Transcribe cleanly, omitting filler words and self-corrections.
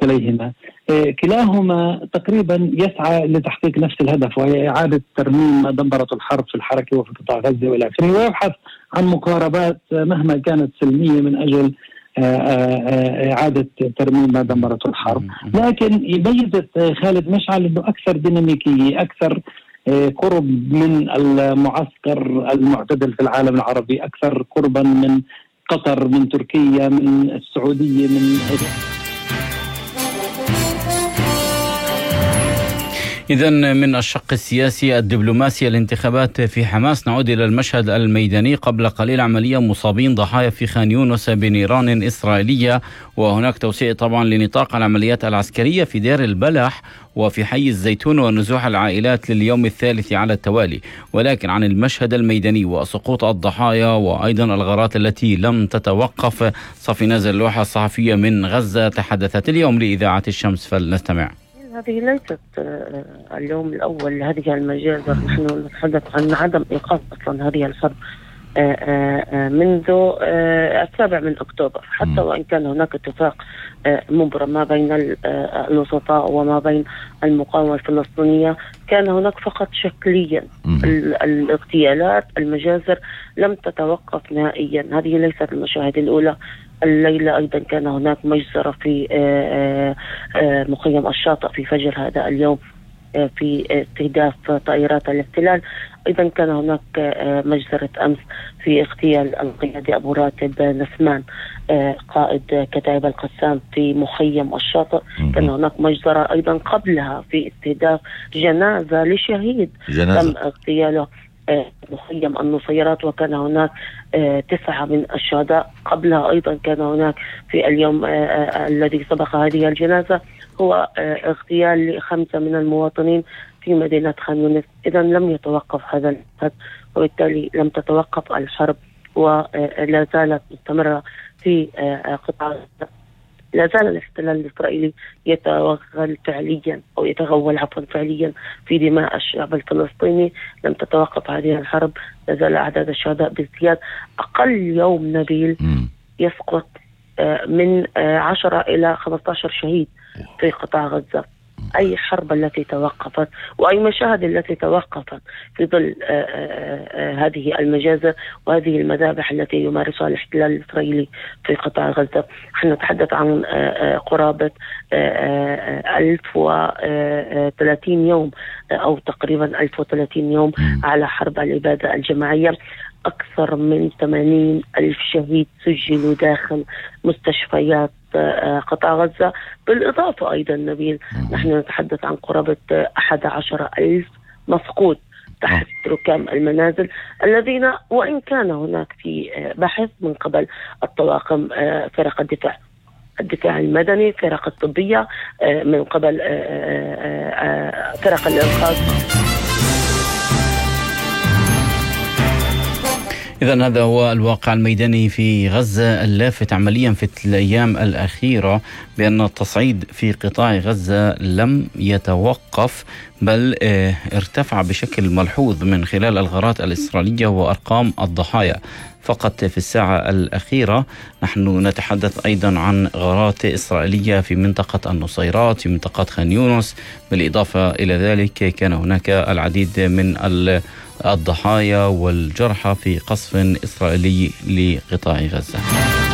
كليهما. كلاهما تقريبا يسعى لتحقيق نفس الهدف، وهي إعادة ترميم ما دمرته الحرب في الحركة وفي قطاع غزة والى آخره، ويبحث عن مقاربات مهما كانت سلمية من أجل إعادة ترميم ما دمرته الحرب. لكن يميز خالد مشعل أنه أكثر ديناميكية، أكثر قرب من المعسكر المعتدل في العالم العربي، أكثر قربا من قطر، من تركيا، من السعودية، من إذن من الشق السياسي الدبلوماسي الانتخابات في حماس. نعود إلى المشهد الميداني. قبل قليل عملية مصابين ضحايا في خان يونس بنيران إسرائيلية، وهناك توسيع طبعا لنطاق العمليات العسكرية في دير البلح وفي حي الزيتون ونزوح العائلات لليوم الثالث على التوالي. ولكن عن المشهد الميداني وسقوط الضحايا وأيضا الغارات التي لم تتوقف، صفي نازل اللوحة الصحفية من غزة تحدثت اليوم لإذاعة الشمس، فلنستمع. هذه ليست اليوم الأول لهذه المجازر. نحن نتحدث عن عدم إيقاف أصلا هذه الحرب منذ 7 من أكتوبر، حتى وإن كان هناك اتفاق مبرم ما بين الوسطاء وما بين المقاومة الفلسطينية، كان هناك فقط شكليا الاغتيالات، المجازر لم تتوقف نهائيا. هذه ليست المشاهد الأولى. الليلة أيضا كان هناك مجزرة في مخيم الشاطئ في فجر هذا اليوم في استهداف طائرات الاحتلال. أيضا كان هناك مجزرة أمس في اغتيال القيادي أبو راتب نسمان قائد كتائب القسام في مخيم الشاطئ. كان هناك مجزرة أيضا قبلها في استهداف جنازة لشهيد تم اغتياله مخيم النصيرات، وكان هناك 9 من الشهداء. قبلها أيضا كان هناك في اليوم الذي سبق هذه الجنازة هو اغتيال ل5 من المواطنين في مدينة خان يونس. إذا لم يتوقف هذا الحدث، وبالتالي لم تتوقف الحرب ولا زالت مستمرة في قطاع. لا زال الاحتلال الإسرائيلي يتغول فعليا في دماء الشعب الفلسطيني. لم تتوقف هذه الحرب، لا زال أعداد الشهداء بازدياد. أقل يوم نبيل يسقط من 10 إلى 15 شهيد في قطاع غزة. أي حرب التي توقفت وأي مشاهد التي توقفت في ظل هذه المجازر وهذه المذابح التي يمارسها الاحتلال الإسرائيلي في قطاع غزة. نحن نتحدث عن قرابة 1030 يوم أو تقريبا 1030 يوم على حرب الإبادة الجماعية. أكثر من 80,000 شهيد سجلوا داخل مستشفيات قطاع غزة. بالإضافة أيضا نبيل، نحن نتحدث عن قرابة 11,000 مفقود تحت ركام المنازل، الذين وإن كان هناك في بحث من قبل الطواقم فرق الدفاع المدني، فرق الطبية، من قبل فرق الإنقاذ. إذن هذا هو الواقع الميداني في غزة اللافت عمليا في الأيام الأخيرة، بأن التصعيد في قطاع غزة لم يتوقف، بل ارتفع بشكل ملحوظ من خلال الغارات الإسرائيلية وأرقام الضحايا. فقط في الساعة الأخيرة نحن نتحدث أيضا عن غارات إسرائيلية في منطقة النصيرات، في منطقة خان يونس. بالإضافة إلى ذلك كان هناك العديد من الضحايا والجرحى في قصف إسرائيلي لقطاع غزة.